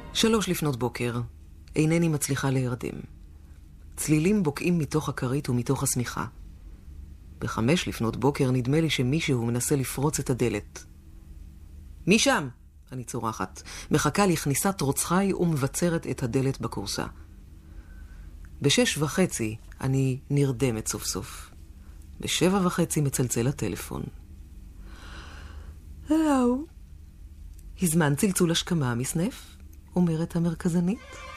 3:00 אינני מצליחה להירדם. צלילים בוקעים מתוך הכרית ומתוך השמיכה. 5:00 נדמה לי שמישהו מנסה לפרוץ את הדלת. מי שם? אני צורחת. מחכה לכניסת רוצחי ומבצרת את הדלת בקורסה. 6:30 אני נרדמת סוף סוף. 7:30 מצלצל הטלפון. הלו. הזמן צלצול השכמה מסנף? אומרת המרכזנית.